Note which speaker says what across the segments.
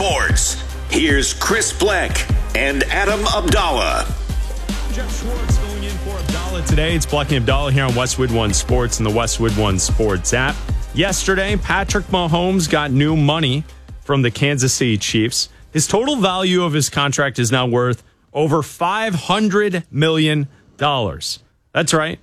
Speaker 1: sports. Here's Chris Bleck and Adam Abdallah.
Speaker 2: Jeff Schwartz filling in for Abdallah today. It's Bleck and Abdallah here on Westwood One Sports and the Westwood One Sports app. Yesterday, Patrick Mahomes got new money from the Kansas City Chiefs. His total value of his contract is now worth over $500 million. That's right,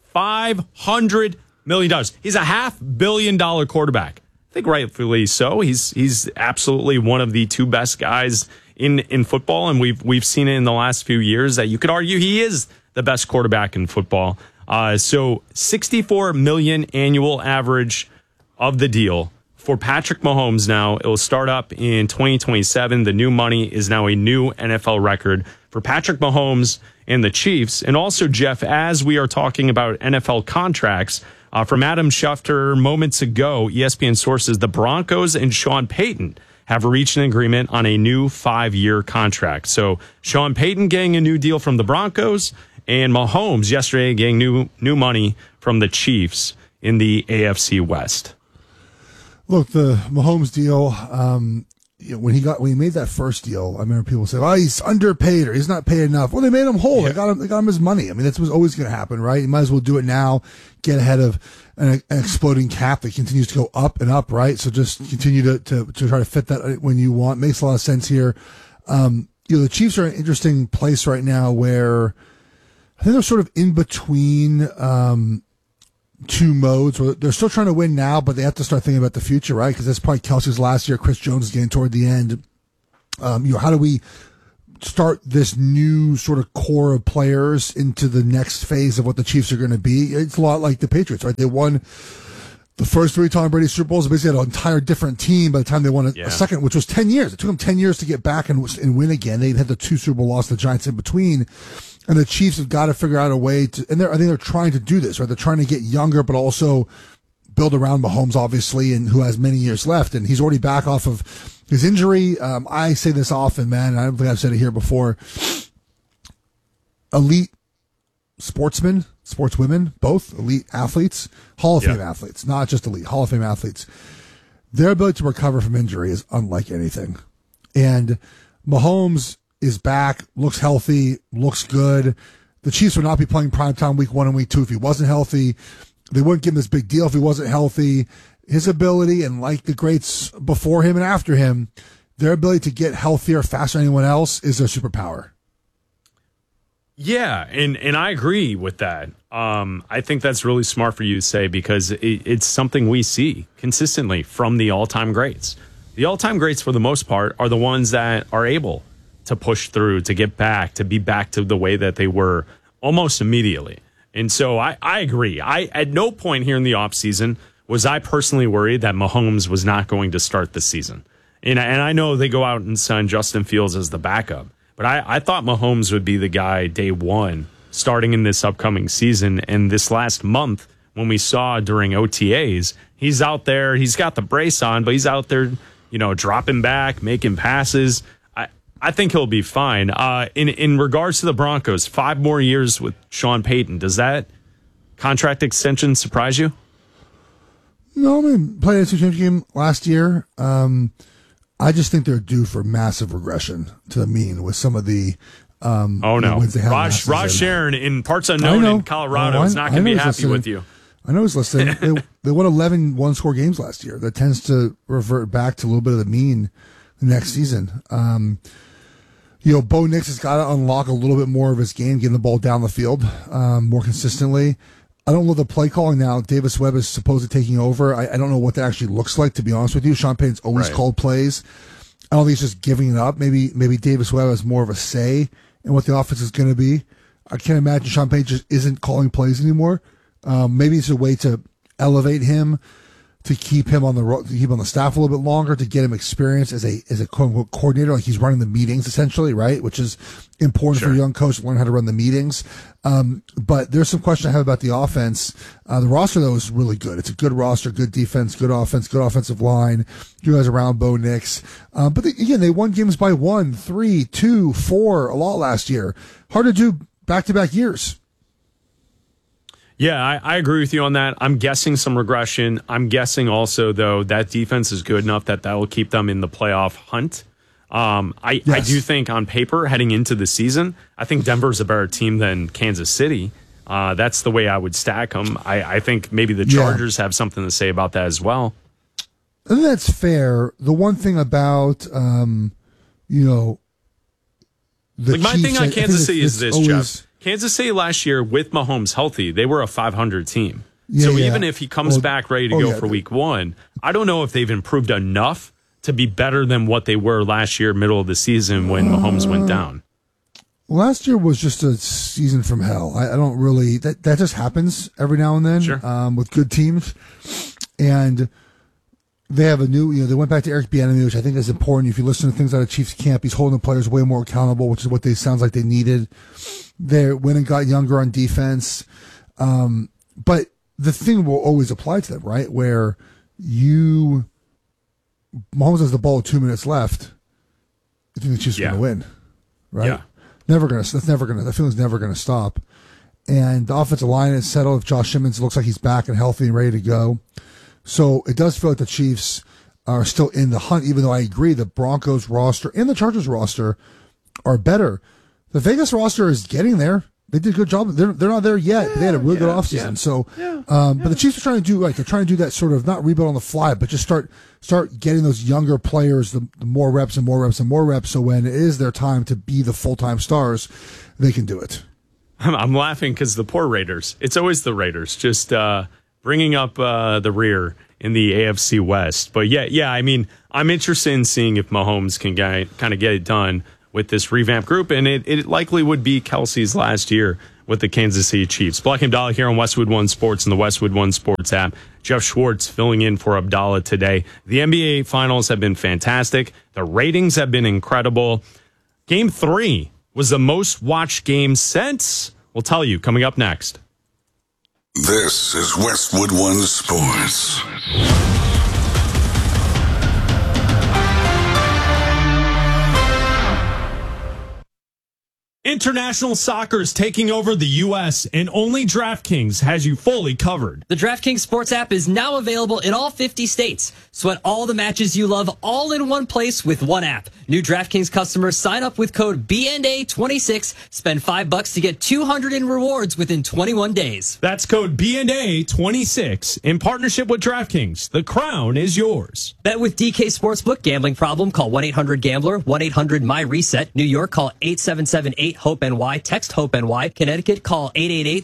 Speaker 2: $500 million. He's a $500 million quarterback. I think rightfully so. He's absolutely one of the two best guys in football, and we've seen it in the last few years that you could argue he is the best quarterback in football. So $64 million annual average of the deal for Patrick Mahomes. Now it will start up in 2027. The new money is now a new NFL record for Patrick Mahomes and the Chiefs. And also, Jeff, as we are talking about NFL contracts, from Adam Schefter moments ago, ESPN sources, the Broncos and Sean Payton have reached an agreement on a new 5-year contract. So Sean Payton getting a new deal from the Broncos, and Mahomes yesterday getting new money from the Chiefs in the AFC West.
Speaker 3: Look, the Mahomes deal, when he made that first deal, I remember people saying, "Oh, he's underpaid or he's not paid enough." Well, they made him whole.
Speaker 2: Yeah.
Speaker 3: They got him his money. I mean, that's what's always going to happen, right? You might as well do it now, get ahead of an exploding cap that continues to go up and up, right? So just continue to try to fit that when you want. Makes a lot of sense here. The Chiefs are in an interesting place right now where I think they're sort of in between two modes where they're still trying to win now, but they have to start thinking about the future, right? Because that's probably Kelsey's last year. Chris Jones is getting toward the end. How do we start this new sort of core of players into the next phase of what the Chiefs are going to be? It's a lot like the Patriots, right? They won the first 3 Tom Brady Super Bowls. They basically had an entire different team by the time they won a second, which was 10 years. It took them 10 years to get back and win again. They had the 2 Super Bowl losses, the Giants in between. And the Chiefs have got to figure out a way to, and I think they're trying to do this, right? They're trying to get younger, but also build around Mahomes, obviously, and who has many years left. And he's already back off of his injury. I say this often, man. I don't think I've said it here before. Elite sportsmen, sportswomen, both elite athletes, Hall of Fame athletes, not just elite, Hall of Fame athletes. Their ability to recover from injury is unlike anything. And Mahomes is back, looks healthy, looks good. The Chiefs would not be playing primetime week 1 and week 2 if he wasn't healthy. They wouldn't give him this big deal if he wasn't healthy. His ability, and like the greats before him and after him, their ability to get healthier faster than anyone else is their superpower.
Speaker 2: Yeah, and I agree with that. I think that's really smart for you to say because it's something we see consistently from the all-time greats. The all-time greats, for the most part, are the ones that are able to push through, to get back, to be back to the way that they were almost immediately. And so I agree. At no point here in the offseason was I personally worried that Mahomes was not going to start the season. And I know they go out and sign Justin Fields as the backup, but I thought Mahomes would be the guy day one starting in this upcoming season. And this last month, when we saw during OTAs, he's out there, he's got the brace on, but he's out there, dropping back, making passes. I think he'll be fine. In regards to the Broncos, 5 more years with Sean Payton, does that contract extension surprise you?
Speaker 3: No, I mean, played a championship game last year. I just think they're due for massive regression to the mean with some of the wins they had.
Speaker 2: Raj Sharon in parts unknown in Colorado is not going to be happy with you.
Speaker 3: I know he's listening. They won 11 one-score games last year. That tends to revert back to a little bit of the mean the next season. Bo Nix has got to unlock a little bit more of his game, getting the ball down the field more consistently. I don't know the play calling now. Davis Webb is supposedly taking over. I don't know what that actually looks like, to be honest with you. Sean Payton's always called plays. I don't think he's just giving it up. Maybe Davis Webb has more of a say in what the offense is going to be. I can't imagine Sean Payton just isn't calling plays anymore. Maybe it's a way to elevate him, to keep him on the staff a little bit longer, to get him experience as a quote unquote coordinator, like he's running the meetings essentially, right? Which is important for a young coach to learn how to run the meetings. But there's some question I have about the offense. The roster though is really good. It's a good roster, good defense, good offense, good offensive line. You guys around Bo Nix. But they won games by 1, 3, 2, 4 a lot last year. Hard to do back-to-back years.
Speaker 2: Yeah, I agree with you on that. I'm guessing some regression. I'm guessing also, though, that defense is good enough that will keep them in the playoff hunt. I do think on paper, heading into the season, I think Denver's a better team than Kansas City. That's the way I would stack them. I think maybe the Chargers have something to say about that as well.
Speaker 3: I think that's fair. The one thing about, the
Speaker 2: my
Speaker 3: Chiefs,
Speaker 2: thing on Kansas City is this,
Speaker 3: always,
Speaker 2: Jeff. Kansas City last year with Mahomes healthy, they were a 500 team. Even if he comes back ready to go for week one, I don't know if they've improved enough to be better than what they were last year, middle of the season when Mahomes went down.
Speaker 3: Last year was just a season from hell. I don't really, that just happens every now and then with good teams. And they have a new, they went back to Eric Bieniemy, which I think is important. If you listen to things out of Chiefs camp, he's holding the players way more accountable, which is what they sounds like they needed. They went and got younger on defense. But the thing will always apply to them, right? Where Mahomes has the ball with 2 minutes left. You think the Chiefs are going to win, right?
Speaker 2: Yeah.
Speaker 3: That feeling's never going to stop. And the offensive line is settled. If Josh Simmons looks like he's back and healthy and ready to go. So it does feel like the Chiefs are still in the hunt, even though I agree the Broncos roster and the Chargers roster are better. The Vegas roster is getting there. They did a good job. They're not there yet, but they had a really good offseason. So, but the Chiefs are trying to do they're trying to do that sort of not rebuild on the fly, but just start getting those younger players the more reps and more reps and more reps. So when it is their time to be the full-time stars, they can do it.
Speaker 2: I'm laughing because the poor Raiders. It's always the Raiders, just bringing up the rear in the AFC West. But I mean, I'm interested in seeing if Mahomes can kind of get it done with this revamped group, and it likely would be Kelsey's last year with the Kansas City Chiefs. Black and Abdallah here on Westwood One Sports and the Westwood One Sports app. Jeff Schwartz filling in for Abdallah today. The NBA Finals have been fantastic. The ratings have been incredible. Game 3 was the most watched game since. We'll tell you coming up next.
Speaker 4: This is Westwood One Sports.
Speaker 2: International soccer is taking over the U.S., and only DraftKings has you fully covered.
Speaker 5: The DraftKings Sports app is now available in all 50 states. Sweat all the matches you love all in one place with one app. New DraftKings customers sign up with code BNA26, spend $5 to get $200 in rewards within 21 days.
Speaker 2: That's code BNA26 in partnership with DraftKings. The crown is yours.
Speaker 5: Bet with DK Sportsbook. Gambling problem? Call 1-800-GAMBLER, 1-800-MY-RESET. New York, call 877-8-HOPE-NY. Text HOPE-NY. Connecticut, call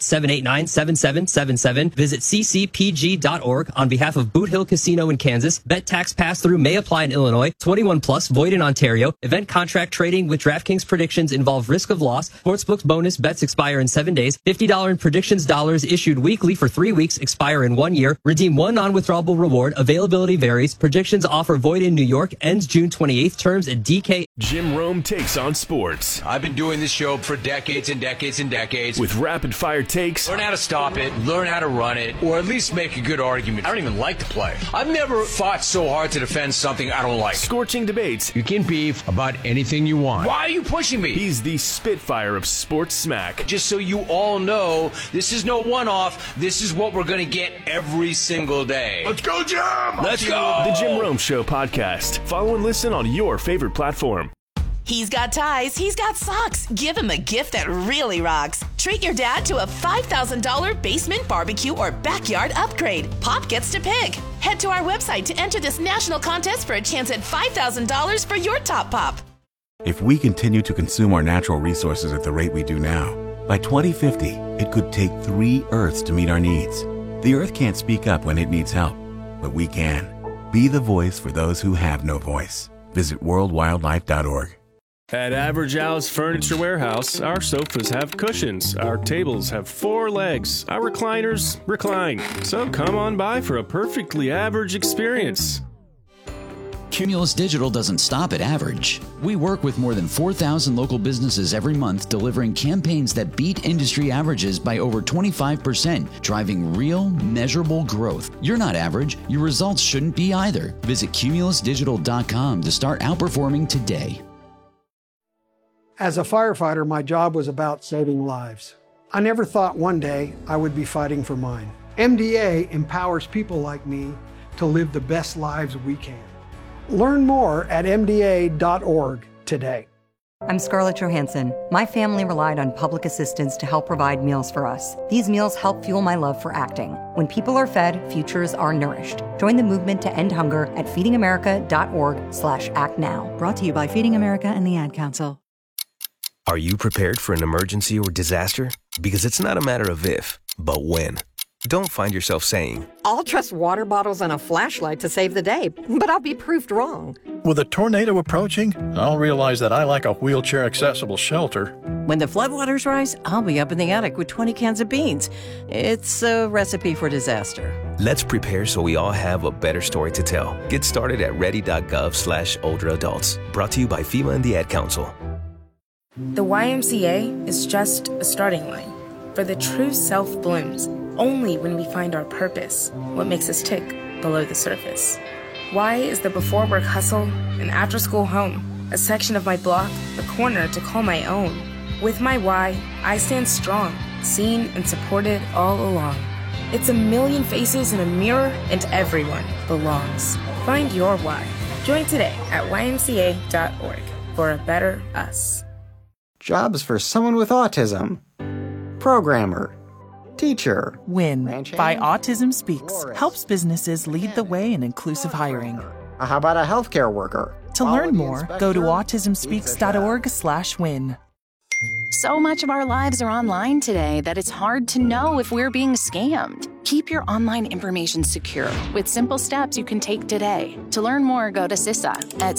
Speaker 5: 888-789-7777. Visit ccpg.org. On behalf of Boot Hill Casino in Kansas, bet tax pass-through may apply in Illinois. 21 plus, void in Ontario. Event contract trading with DraftKings predictions involve risk of loss. Sportsbook's bonus bets expire in 7 days. $50 in predictions dollars issued weekly for 3 weeks, expire in 1 year. Redeem one non-withdrawable reward. Availability varies. Predictions offer void in New York. Ends June 28th. Terms at DK.
Speaker 6: Jim Rome takes on sports.
Speaker 7: I've been doing this show for decades and decades and decades.
Speaker 6: With rapid fire takes.
Speaker 7: Learn how to stop it, learn how to run it, or at least make a good argument. I don't even like to play. I've never fought so hard to defend something I don't like.
Speaker 6: Scorching debates.
Speaker 7: You can beef about anything you want. Why are you pushing me?
Speaker 6: He's the Spitfire of sports smack.
Speaker 7: Just so you all know, this is no one-off. This is what we're going to get every single day. Let's go, Jim! Let's go!
Speaker 6: The Jim Rome Show podcast. Follow and listen on your favorite platform.
Speaker 8: He's got ties, he's got socks. Give him a gift that really rocks. Treat your dad to a $5,000 basement barbecue or backyard upgrade. Pop gets to pick. Head to our website to enter this national contest for a chance at $5,000 for your top pop.
Speaker 9: If we continue to consume our natural resources at the rate we do now, by 2050, it could take 3 Earths to meet our needs. The Earth can't speak up when it needs help, but we can. Be the voice for those who have no voice. Visit worldwildlife.org.
Speaker 6: At Average Al's Furniture Warehouse, our sofas have cushions, our tables have 4 legs, our recliners recline. So come on by for a perfectly average experience.
Speaker 10: Cumulus Digital doesn't stop at average. We work with more than 4,000 local businesses every month, delivering campaigns that beat industry averages by over 25%, driving real, measurable growth. You're not average. Your results shouldn't be either. Visit cumulusdigital.com to start outperforming today.
Speaker 11: As a firefighter, my job was about saving lives. I never thought one day I would be fighting for mine. MDA empowers people like me to live the best lives we can. Learn more at MDA.org today.
Speaker 12: I'm Scarlett Johansson. My family relied on public assistance to help provide meals for us. These meals help fuel my love for acting. When people are fed, futures are nourished. Join the movement to end hunger at feedingamerica.org/actnow. Brought to you by Feeding America and the Ad Council.
Speaker 13: Are you prepared for an emergency or disaster? Because it's not a matter of if, but when. Don't find yourself saying,
Speaker 14: I'll trust water bottles and a flashlight to save the day, but I'll be proved wrong.
Speaker 15: With a tornado approaching, I'll realize that I like a wheelchair-accessible shelter.
Speaker 16: When the floodwaters rise, I'll be up in the attic with 20 cans of beans. It's a recipe for disaster.
Speaker 13: Let's prepare so we all have a better story to tell. Get started at ready.gov/older adults. Brought to you by FEMA and the Ad Council.
Speaker 17: The YMCA is just a starting line, for the true self blooms only when we find our purpose, what makes us tick below the surface. Y is the before work hustle, an after school home, a section of my block, a corner to call my own. With my Y, I stand strong, seen and supported all along. It's a million faces in a mirror and everyone belongs. Find your Y. Join today at ymca.org for a better us.
Speaker 18: Jobs for someone with autism. Programmer. Teacher.
Speaker 19: WIN by Autism Speaks helps businesses lead the way in inclusive hiring.
Speaker 18: How about a healthcare worker?
Speaker 19: To learn more, go to autismspeaks.org/win.
Speaker 20: So much of our lives are online today that it's hard to know if we're being scammed. Keep your online information secure with simple steps you can take today. To learn more, go to CISA at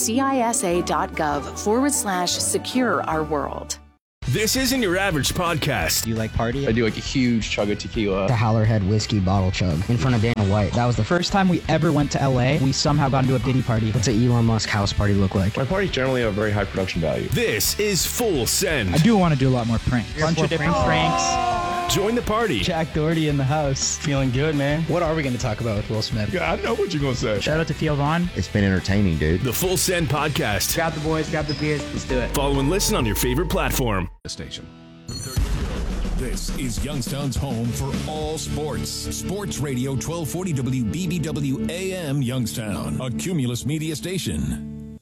Speaker 20: cisa.gov/secure our world.
Speaker 6: This isn't your average podcast.
Speaker 21: Do you like party?
Speaker 22: I do like a huge chug of tequila.
Speaker 21: The Howlerhead whiskey bottle chug in front of Dana White. That was the first time we ever went to LA. We somehow got into a Diddy party. What's an Elon Musk house party look like?
Speaker 23: My parties generally have very high production value.
Speaker 6: This is Full Send.
Speaker 21: I do want to do a lot more pranks. Bunch of different pranks.
Speaker 6: Join the party.
Speaker 21: Jack Doherty in the house. Feeling good, man. What are we going to talk about with Will Smith?
Speaker 23: Yeah, I know what you're going to say.
Speaker 21: Shout out to Theo Vaughn.
Speaker 24: It's been entertaining, dude.
Speaker 6: The Full Send podcast.
Speaker 21: Grab the boys, grab the beers. Let's do it.
Speaker 6: Follow and listen on your favorite platform.
Speaker 25: Station. This is Youngstown's home for all sports. Sports Radio 1240 WBBW AM Youngstown, a Cumulus media station.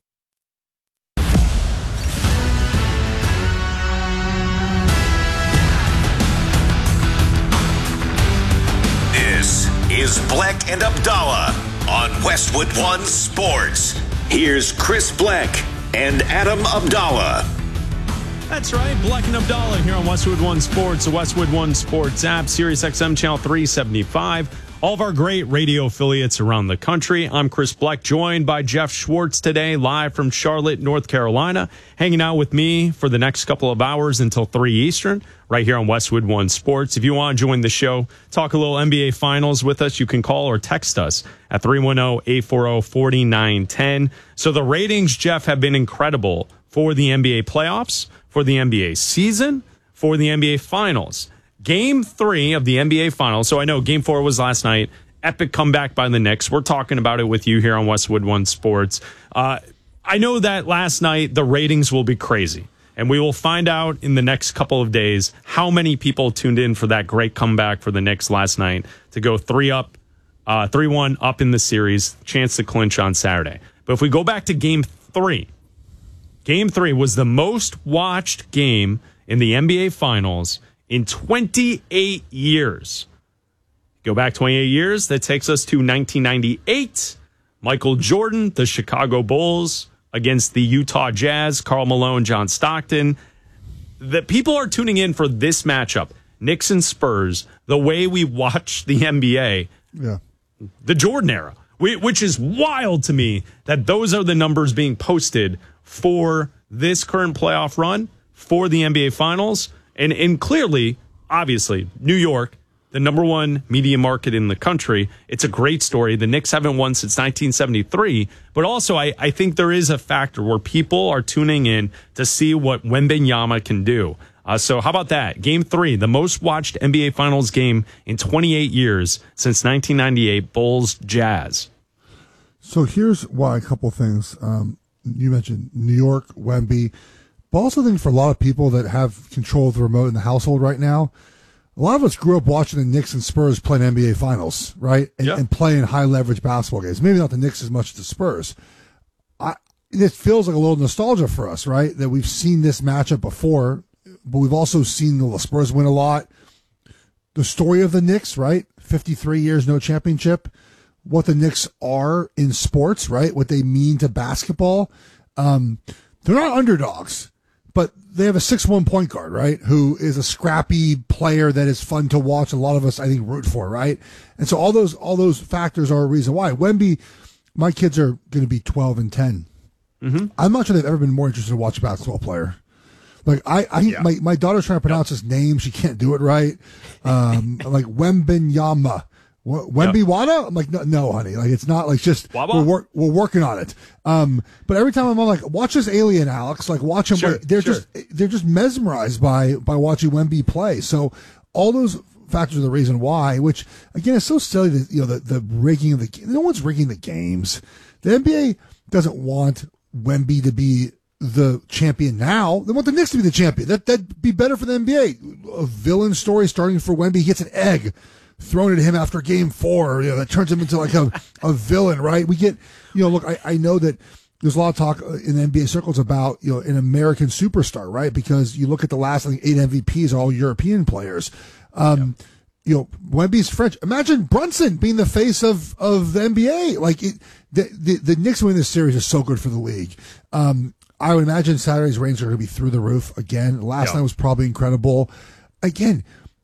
Speaker 1: This is Bleck and Abdallah on Westwood One Sports. Here's Chris Bleck and Adam Abdallah.
Speaker 2: That's right, Bleck and Abdallah here on Westwood One Sports, the Westwood One Sports app, Sirius XM Channel 375. All of our great radio affiliates around the country. I'm Chris Bleck, joined by Jeff Schwartz today, live from Charlotte, North Carolina, hanging out with me for the next couple of hours until 3 Eastern, right here on Westwood One Sports. If you want to join the show, talk a little NBA Finals with us, you can call or text us at 310-840-4910. So the ratings, Jeff, have been incredible for the NBA playoffs, for the NBA season, for the NBA Finals. Game 3 of the NBA Finals. So I know Game 4 was last night. Epic comeback by the Knicks. We're talking about it with you here on Westwood One Sports. I know that last night the ratings will be crazy. And we will find out in the next couple of days how many people tuned in for that great comeback for the Knicks last night to go 3-1 up in the series. Chance to clinch on Saturday. But if we go back to Game 3, Game 3 was the most watched game in the NBA Finals in 28 years. Go back 28 years, that takes us to 1998. Michael Jordan, the Chicago Bulls against the Utah Jazz, Karl Malone, John Stockton. The people are tuning in for this matchup, Knicks and Spurs, the way we watch the NBA, the Jordan era, which is wild to me that those are the numbers being posted for this current playoff run for the NBA Finals. And clearly, obviously, New York, the number one media market in the country. It's a great story. The Knicks haven't won since 1973. But also, I think there is a factor where people are tuning in to see what Wembanyama can do. So how about that? Game 3, the most watched NBA Finals game in 28 years since 1998, Bulls Jazz.
Speaker 3: So here's why a couple things. You mentioned New York, Wemby. But also, I think for a lot of people that have control of the remote in the household right now, a lot of us grew up watching the Knicks and Spurs playing NBA Finals, right? And playing high leverage basketball games. Maybe not the Knicks as much as the Spurs. it feels like a little nostalgia for us, right? That we've seen this matchup before, but we've also seen the Spurs win a lot. The story of the Knicks, right? 53 years, no championship. What the Knicks are in sports, right? What they mean to basketball. They're not underdogs, but they have a 6'1" point guard, right? Who is a scrappy player that is fun to watch. A lot of us, I think, root for, right? And so all those factors are a reason why. Wemby, my kids are going to be 12 and 10.
Speaker 2: Mm-hmm.
Speaker 3: I'm not sure they've ever been more interested to watch a basketball player. Like my daughter's trying to pronounce his name. She can't do it right. Like Wembenyama. Wemby-Wada? I'm like, no, honey. Like, it's not like just, we're working on it. But every time I'm like, watch this alien, Alex. Like, watch him.
Speaker 2: Sure,
Speaker 3: they're just mesmerized by watching Wemby play. So all those factors are the reason why, which again is so silly that, the rigging of the game. No one's rigging the games. The NBA doesn't want Wemby to be the champion now. They want the Knicks to be the champion. That'd be better for the NBA. A villain story starting for Wemby. He gets an egg thrown at him after game 4, that turns him into like a villain, right? We get, look, I know that there's a lot of talk in the NBA circles about, an American superstar, right? Because you look at the last, I think, 8 MVPs are all European players. Wemby's French. Imagine Brunson being the face of the NBA. Like the Knicks winning this series is so good for the league. I would imagine Saturday's ratings are going to be through the roof again. Last night was probably incredible. Again,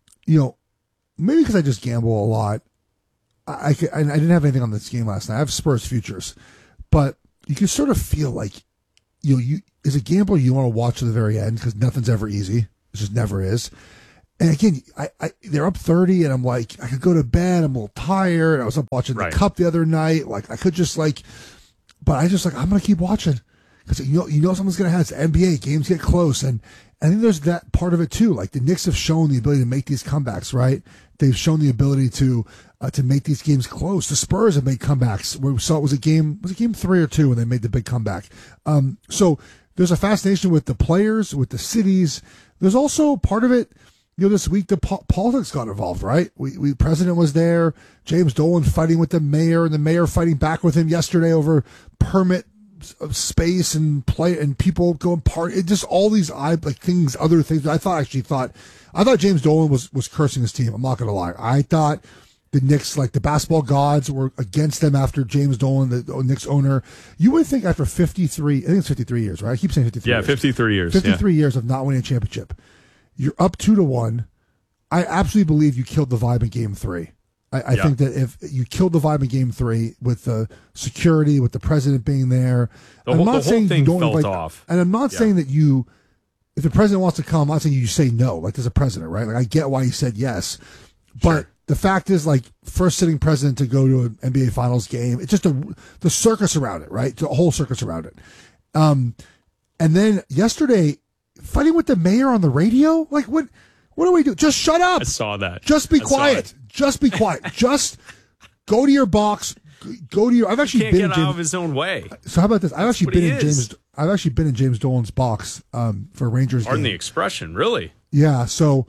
Speaker 3: maybe because I just gamble a lot. I didn't have anything on this game last night. I have Spurs futures, but you can sort of feel like you as a gambler you want to watch to the very end because nothing's ever easy. It just never is. And again, they're up 30, and I'm like, I could go to bed. I'm a little tired. I was up watching the Cup the other night. Like I could just but I just I'm gonna keep watching because someone's gonna have it's NBA games get close, and I think there's that part of it too. Like the Knicks have shown the ability to make these comebacks, right? They've shown the ability to make these games close. The Spurs have made comebacks. We saw it was game 3 or 2 when they made the big comeback. So there's a fascination with the players, with the cities. There's also part of it. This week the politics got involved, right? We president was there. James Dolan fighting with the mayor, and the mayor fighting back with him yesterday over permit of space and play and people going party. It just all these things, other things. I thought James Dolan was cursing his team. I'm not going to lie. I thought the Knicks, like the basketball gods, were against them after James Dolan, the Knicks owner. You would think after 53, I think it's 53 years, right? I keep saying 53 years.
Speaker 2: 53 years.
Speaker 3: 53 years of not winning a championship. You're up 2-1. I absolutely believe you killed the vibe in game 3. I think that if you killed the vibe in game 3 with the security, with the president being there,
Speaker 2: the whole thing felt off.
Speaker 3: And I'm not saying that if the president wants to come, I'm not saying you say no, like there's a president, right? Like I get why he said yes. But the fact is, like, first sitting president to go to an NBA Finals game, it's just the circus around it, right? The whole circus around it. And then yesterday, fighting with the mayor on the radio? Like, what do we do? Just shut up.
Speaker 2: I saw that.
Speaker 3: Just be quiet. Just be quiet. Just go to your box. I've actually been
Speaker 2: out of his own way.
Speaker 3: So how about this? I've actually been in James Dolan's box for a Rangers game.
Speaker 2: Pardon the expression, really?
Speaker 3: Yeah. So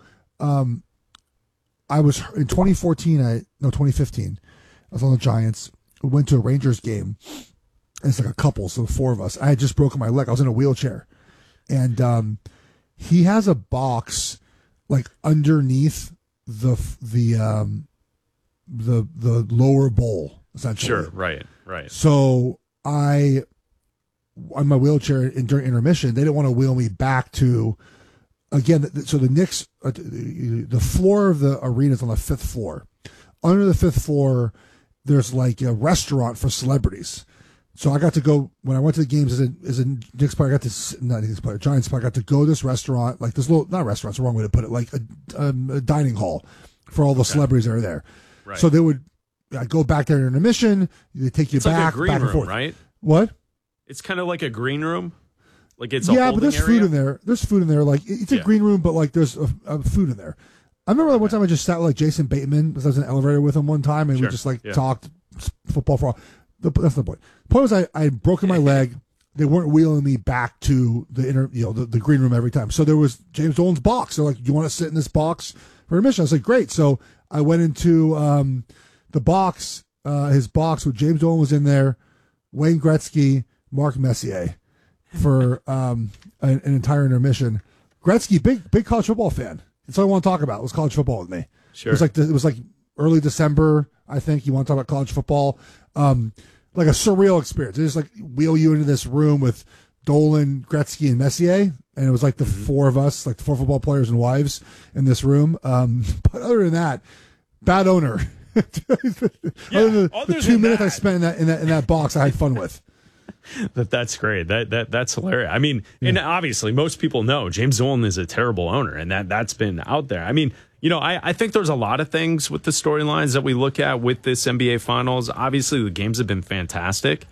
Speaker 3: I was in 2015. I was on the Giants. We went to a Rangers game. And it's like a couple, so 4 of us. I had just broken my leg. I was in a wheelchair, and he has a box like underneath the lower bowl, essentially.
Speaker 2: Sure, right.
Speaker 3: So on my wheelchair during intermission, they didn't want to wheel me back to, again, so the Knicks, the floor of the arena is on the 5th floor. Under the 5th floor, there's like a restaurant for celebrities. So I got to go, when I went to the games as a Knicks player, Giants player, I got to go to this restaurant, like this little, not restaurant's the wrong way to put it, like a dining hall for all the celebrities that are there.
Speaker 2: Right.
Speaker 3: So I'd go back there in intermission, they take you back,
Speaker 2: like a green
Speaker 3: back and
Speaker 2: room,
Speaker 3: forth.
Speaker 2: Right?
Speaker 3: What?
Speaker 2: It's kind of like a green room. Like it's
Speaker 3: but there's
Speaker 2: area?
Speaker 3: food in there. There's food in there. Like it's a green room, but like there's a food in there. I remember like one time I just sat with like Jason Bateman because I was in an elevator with him one time, and we just talked football for all. That's the point. The point was I had broken my leg. They weren't wheeling me back to the green room every time. So there was James Dolan's box. They're like, "You want to sit in this box for admission?" I was like, "Great." So I went into the box. His box with James Dolan was in there. Wayne Gretzky, Mark Messier for an entire intermission. Gretzky, big college football fan. That's all I want to talk about was college football with me.
Speaker 2: Sure.
Speaker 3: It was like early December, I think. You want to talk about college football. Like a surreal experience. They just like wheel you into this room with Dolan, Gretzky, and Messier. And it was like the four of us, like the four football players and wives in this room. But other than that, bad owner. Other than the 2 minutes I spent in that box, I had fun with.
Speaker 2: That's great. That's hilarious. I mean, and obviously most people know James Dolan is a terrible owner, and that's been out there. I mean, I think there's a lot of things with the storylines that we look at with this NBA Finals. Obviously, the games have been fantastic.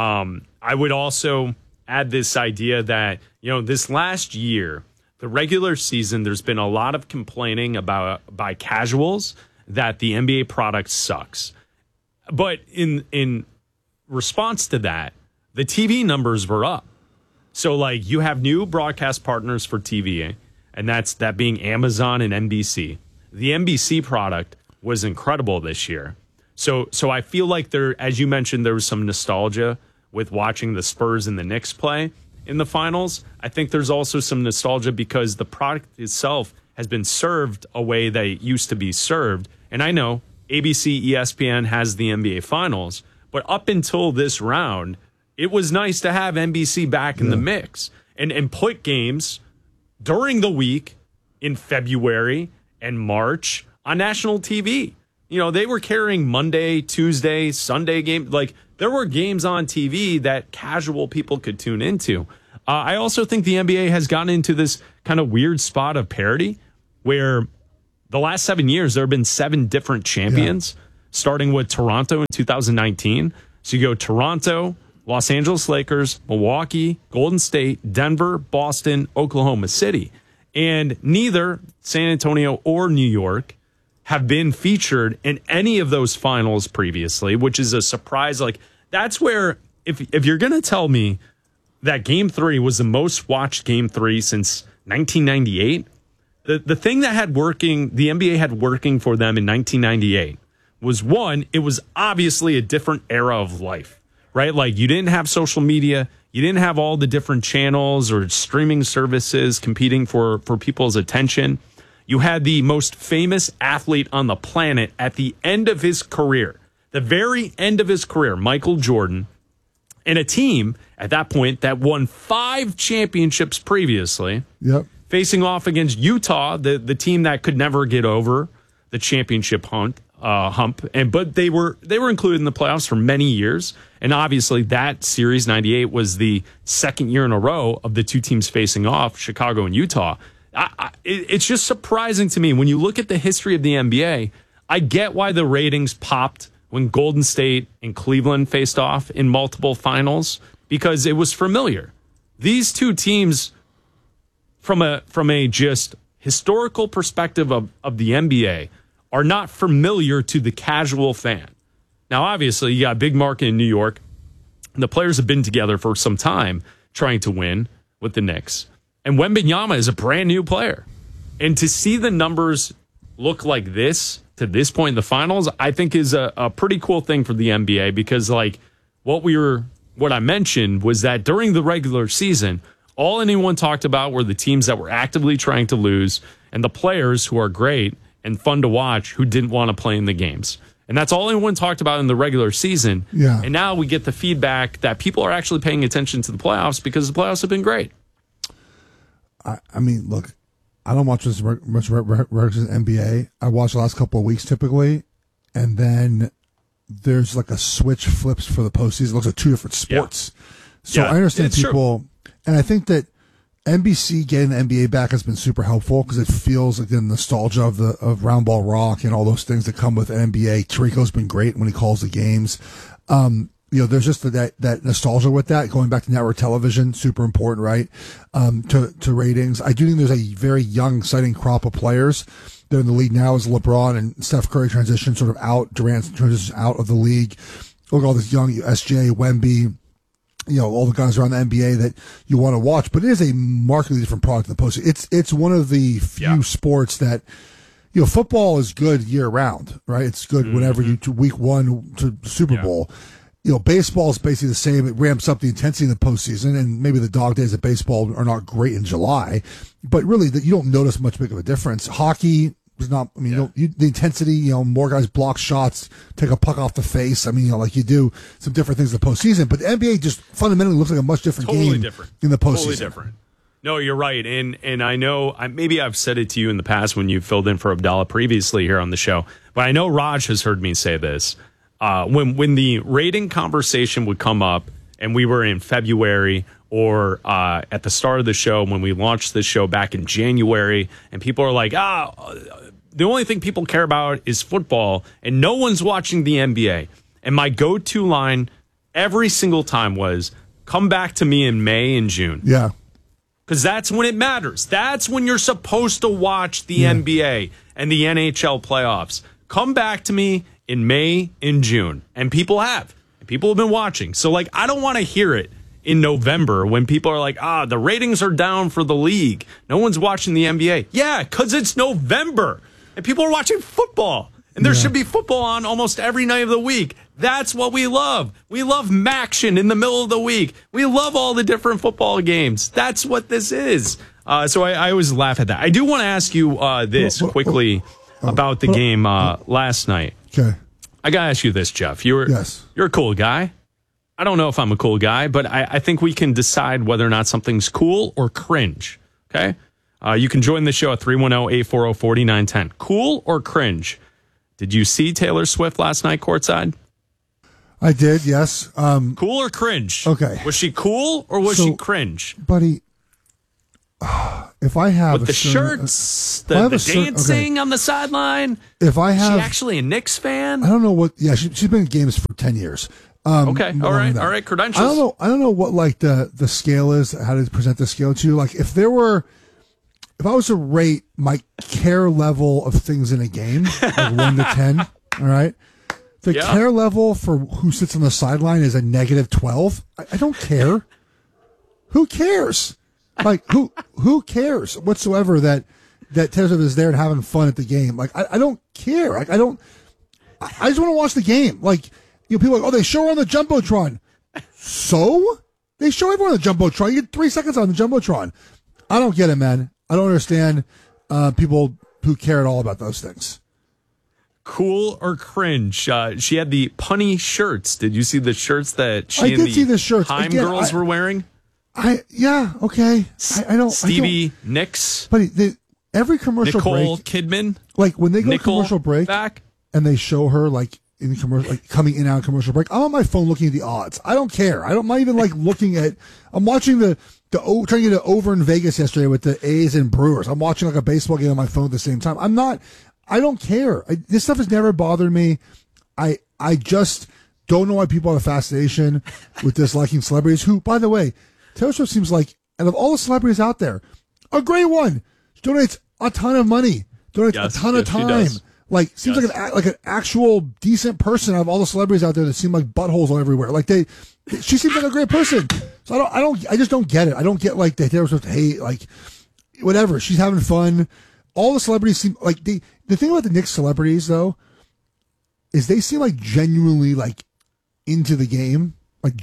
Speaker 2: I would also add this idea that, this last year, the regular season, there's been a lot of complaining by casuals that the NBA product sucks. But in response to that, the TV numbers were up. So, like, you have new broadcast partners for TV, and that being Amazon and NBC. The NBC product was incredible this year. So I feel like as you mentioned, there was some nostalgia with watching the Spurs and the Knicks play in the finals. I think there's also some nostalgia because the product itself has been served a way that it used to be served. And I know ABC, ESPN has the NBA Finals, but up until this round, it was nice to have NBC back in the mix and put games during the week in February and March on national TV. They were carrying Monday, Tuesday, Sunday game. Like, there were games on TV that casual people could tune into. I also think the NBA has gotten into this kind of weird spot of parity where the last 7 years, there have been 7 different champions, starting with Toronto in 2019. So you go Toronto, Los Angeles Lakers, Milwaukee, Golden State, Denver, Boston, Oklahoma City. And neither San Antonio or New York have been featured in any of those finals previously, which is a surprise. Like, that's where, if you're going to tell me that Game 3 was the most watched Game 3 since 1998, the thing that the NBA had working for them in 1998 was, one, it was obviously a different era of life. Right? Like, you didn't have social media. You didn't have all the different channels or streaming services competing for people's attention. You had the most famous athlete on the planet at the end of his career, the very end of his career, Michael Jordan, and a team at that point that won 5 championships previously, facing off against Utah, the team that could never get over the championship hump. But they were included in the playoffs for many years. And obviously that series, 98, was the second year in a row of the two teams facing off, Chicago and Utah. It's just surprising to me when you look at the history of the NBA. I get why the ratings popped when Golden State and Cleveland faced off in multiple finals, because it was familiar. These two teams, from a just historical perspective of the NBA, are not familiar to the casual fan. Now, obviously, you got a big market in New York. And the players have been together for some time trying to win with the Knicks. And Wembanyama is a brand new player. And to see the numbers look like this to this point in the finals, I think is a pretty cool thing for the NBA, because like what I mentioned was that during the regular season, all anyone talked about were the teams that were actively trying to lose and the players who are great and fun to watch who didn't want to play in the games. And that's all anyone talked about in the regular season.
Speaker 3: Yeah.
Speaker 2: And now we get the feedback that people are actually paying attention to the playoffs because the playoffs have been great.
Speaker 3: I mean, look, I don't watch much NBA. I watch the last couple of weeks typically, and then there's like a switch flips for the postseason. It looks like 2 different sports. Yeah. So I understand people, and I think that NBC getting the NBA back has been super helpful because it feels like the nostalgia of round ball rock and all those things that come with NBA. Tirico's been great when he calls the games. There's just that nostalgia with that going back to network television, super important, right? To ratings. I do think there's a very young, exciting crop of players. They're in the league now as LeBron and Steph Curry transition sort of out. Durant transitions out of the league. Look at all this young SJ, Wemby, all the guys around the NBA that you want to watch, but it is a markedly different product than the postseason. It's one of the few sports that, football is good year round, right? It's good whenever you to week 1 to Super Bowl. baseball is basically the same. It ramps up the intensity in the postseason, and maybe the dog days of baseball are not great in July, but really you don't notice much big of a difference. Hockey is not, the intensity, more guys block shots, take a puck off the face. Like you do some different things in the postseason, but the NBA just fundamentally looks like a much different game in the postseason.
Speaker 2: Totally different. No, you're right. And I know, maybe I've said it to you in the past when you filled in for Abdallah previously here on the show, but I know Raj has heard me say this. When the rating conversation would come up and we were in February or at the start of the show when we launched the show back in January, and people are like, the only thing people care about is football and no one's watching the NBA. And my go-to line every single time was, come back to me in May and June.
Speaker 3: Yeah.
Speaker 2: Because that's when it matters. That's when you're supposed to watch the NBA and the NHL playoffs. Come back to me in May and June. And people have. And people have been watching. So, I don't want to hear it in November when people are like, the ratings are down for the league. No one's watching the NBA. Yeah, because it's November. And people are watching football. And there should be football on almost every night of the week. That's what we love. We love Maction in the middle of the week. We love all the different football games. That's what this is. So I always laugh at that. I do want to ask you this quickly about the game last night.
Speaker 3: Okay.
Speaker 2: I got to ask you this, Jeff. You're a cool guy. I don't know if I'm a cool guy, but I think we can decide whether or not something's cool or cringe. Okay? You can join the show at 310-840-4910. Cool or cringe? Did you see Taylor Swift last night courtside?
Speaker 3: I did, yes.
Speaker 2: Cool or cringe?
Speaker 3: Okay.
Speaker 2: Was she cool or was she cringe?
Speaker 3: Buddy, if I have
Speaker 2: with the shirts, the dancing on the sideline.
Speaker 3: If I have,
Speaker 2: is she actually a Knicks fan?
Speaker 3: I don't know what. Yeah, she's been in games for 10 years.
Speaker 2: Okay, all right, credentials.
Speaker 3: I don't know what the scale is. How to present the scale to you? If I was to rate my care level of things in a game, 1 to 10, all right. The care level for who sits on the sideline is a -12. I don't care. Who cares? Who cares whatsoever that Taylor Swift is there and having fun at the game? I don't care. I just want to watch the game. People are like, they show her on the Jumbotron. So? They show everyone on the Jumbotron. You get 3 seconds on the Jumbotron. I don't get it, man. I don't understand people who care at all about those things.
Speaker 2: Cool or cringe? She had the punny shirts. Did you see the shirts that
Speaker 3: I did see the shirts.
Speaker 2: Time girls were wearing?
Speaker 3: Okay. I don't.
Speaker 2: Stevie Nicks.
Speaker 3: But every commercial
Speaker 2: Nicole
Speaker 3: break,
Speaker 2: Kidman.
Speaker 3: When they go to commercial break
Speaker 2: back,
Speaker 3: and they show her in the commercial, coming in and out of commercial break, I'm on my phone looking at the odds. I don't care. I'm not even looking at. I'm watching trying to get it over in Vegas yesterday with the A's and Brewers. I'm watching a baseball game on my phone at the same time. I don't care. This stuff has never bothered me. I just don't know why people have a fascination with disliking celebrities who, by the way, Taylor Swift seems like, out of all the celebrities out there, a great one. She donates a ton of money, donates a ton of time. Seems like an actual decent person out of all the celebrities out there that seem like buttholes everywhere. She seems like a great person. So I just don't get it. I don't get the Taylor Swift hate, whatever. She's having fun. All the celebrities seem the thing about the Knicks celebrities though, is they seem genuinely into the game. Not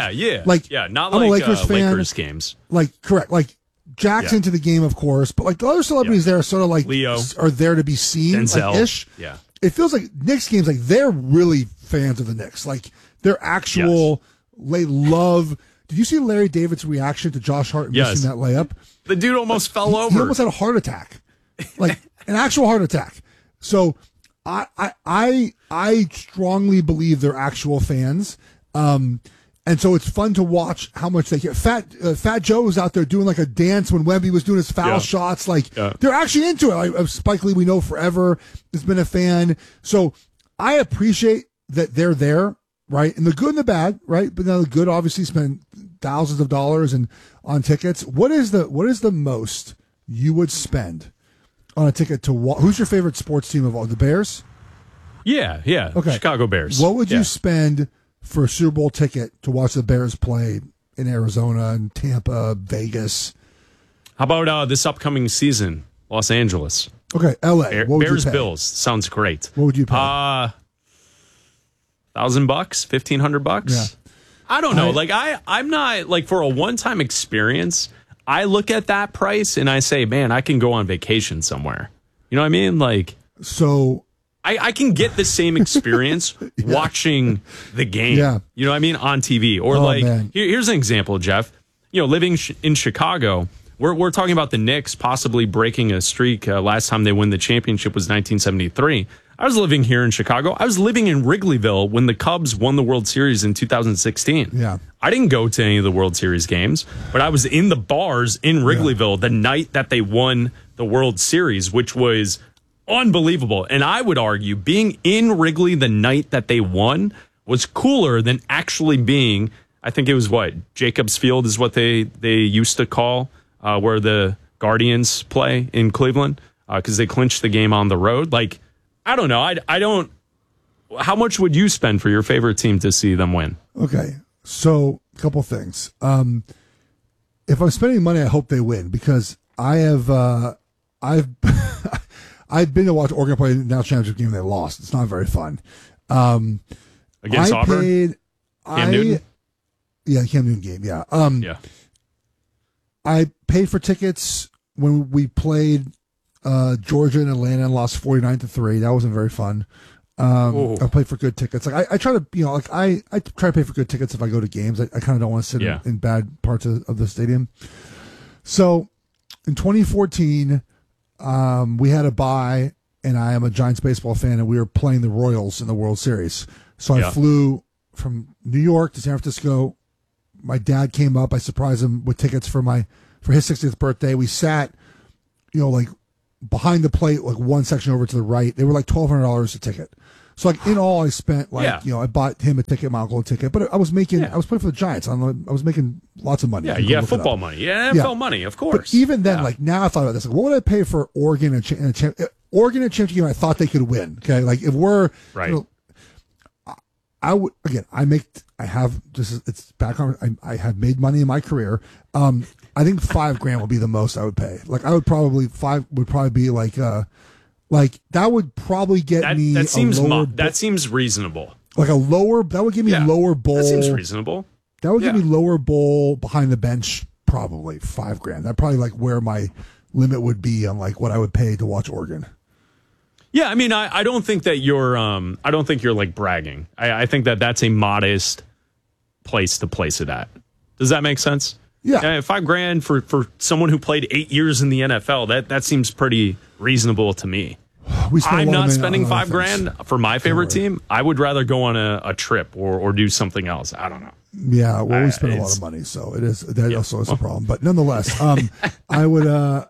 Speaker 2: I'm
Speaker 3: a Lakers fan.
Speaker 2: Lakers games.
Speaker 3: Correct. Jack's into the game, of course, but the other celebrities there are sort of
Speaker 2: Leo
Speaker 3: are there to be seen, ish.
Speaker 2: Yeah.
Speaker 3: It feels like Knicks games, they're really fans of the Knicks. They're actual, they love. Did you see Larry David's reaction to Josh Hart missing that layup?
Speaker 2: The dude almost fell over.
Speaker 3: He almost had a heart attack, an actual heart attack. So I strongly believe they're actual fans. And so it's fun to watch how much they get. Fat Joe was out there doing a dance when Wemby was doing his foul shots. They're actually into it. Spike Lee, we know forever, has been a fan. So I appreciate that they're there, right? And the good and the bad, right? But now the good obviously spend thousands of dollars on tickets. What is the most you would spend on a ticket to watch? Who's your favorite sports team of all? The Bears?
Speaker 2: Yeah. Okay. Chicago Bears.
Speaker 3: What would you spend for a Super Bowl ticket to watch the Bears play in Arizona and Tampa, Vegas?
Speaker 2: How about this upcoming season, Los Angeles?
Speaker 3: Okay, LA.
Speaker 2: Bears Bills sounds great.
Speaker 3: What would you pay?
Speaker 2: $1,000, $1,500.
Speaker 3: Yeah.
Speaker 2: I don't know. I'm not like for a one-time experience. I look at that price and I say, man, I can go on vacation somewhere. You know what I mean? Like,
Speaker 3: so
Speaker 2: I can get the same experience watching the game.
Speaker 3: Yeah.
Speaker 2: You know what I mean? On TV. Or here's an example, Jeff. You know, living in Chicago, we're talking about the Knicks possibly breaking a streak. Last time they won the championship was 1973. I was living here in Chicago. I was living in Wrigleyville when the Cubs won the World Series in 2016.
Speaker 3: Yeah.
Speaker 2: I didn't go to any of the World Series games, but I was in the bars in Wrigleyville the night that they won the World Series, which was unbelievable. And I would argue being in Wrigley the night that they won was cooler than actually being, I think it was Jacobs Field is what they used to call where the Guardians play in Cleveland because they clinched the game on the road. Like, I don't know. I don't. How much would you spend for your favorite team to see them win?
Speaker 3: Okay, so a couple things. If I'm spending money, I hope they win because I've been to watch Oregon play the national championship game and they lost. It's not very fun.
Speaker 2: Against Auburn? Cam Newton?
Speaker 3: Yeah, Cam Newton game. Yeah.
Speaker 2: Yeah.
Speaker 3: I paid for tickets when we played Georgia and Atlanta and lost 49-3. That wasn't very fun. I played for good tickets. Like I try to, I try to pay for good tickets if I go to games. I kind of don't want to sit in bad parts of the stadium. So in 2014, we had a bye, and I am a Giants baseball fan, and we were playing the Royals in the World Series. So I flew from New York to San Francisco. My dad came up. I surprised him with tickets for his 60th birthday. We sat, behind the plate, like one section over to the right. They were like $1,200 a ticket. So like in all, I spent I bought him a ticket, my uncle a ticket, but I was playing for the Giants. I was making lots of money.
Speaker 2: Yeah, football money. Yeah, NFL money, of course.
Speaker 3: But even then, now I thought about this. Like, what would I pay for Oregon and Oregon and championship game? I thought they could win. Okay, like if we're
Speaker 2: right.
Speaker 3: I would again. I have it's back on. I have made money in my career. I think $5,000 would be the most I would pay. Like I would probably be like that would probably get me.
Speaker 2: That seems reasonable.
Speaker 3: Like a lower that would give me lower bowl.
Speaker 2: That seems reasonable.
Speaker 3: That would give me lower bowl behind the bench. Probably $5,000. That's probably like where my limit would be on like what I would pay to watch Oregon.
Speaker 2: Yeah, I mean, I don't think that you're. I don't think you're like bragging. I think that that's a modest place to place it at. Does that make sense?
Speaker 3: Yeah,
Speaker 2: $5,000 for someone who played 8 years in the NFL. That seems pretty reasonable to me. I'm not spending $5,000 for my favorite team. I would rather go on a trip or do something else. I don't know.
Speaker 3: Yeah, well, we spend a lot of money, so it is that also is a problem. But nonetheless, I would.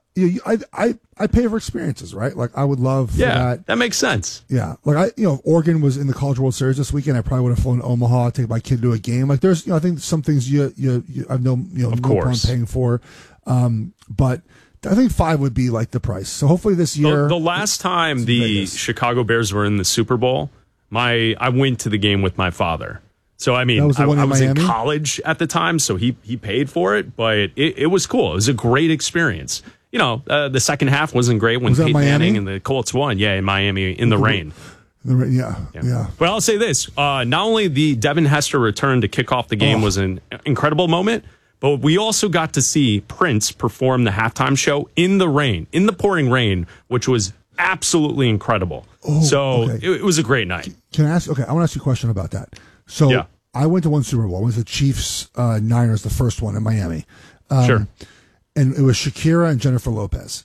Speaker 3: I pay for experiences, right? Like I would love.
Speaker 2: That makes sense.
Speaker 3: Yeah, like if Oregon was in the College World Series this weekend, I probably would have flown to Omaha, take my kid to a game. Like there's, I think some things you I've no problem paying for, but I think $5,000 would be like the price. So hopefully this year.
Speaker 2: The last time the Chicago Bears were in the Super Bowl, I went to the game with my father. So, I mean, I was in college at the time, so he paid for it, but it was cool. It was a great experience. The second half wasn't great when Peyton Manning and the Colts won. Yeah, in Miami in the rain.
Speaker 3: Yeah.
Speaker 2: But I'll say this. Not only the Devin Hester return to kick off the game was an incredible moment, but we also got to see Prince perform the halftime show in the rain, in the pouring rain, which was absolutely incredible. It was a great night.
Speaker 3: Can I ask? Okay, I want to ask you a question about that. So I went to one Super Bowl. It was the Chiefs Niners, the first one in Miami.
Speaker 2: Sure.
Speaker 3: And it was Shakira and Jennifer Lopez.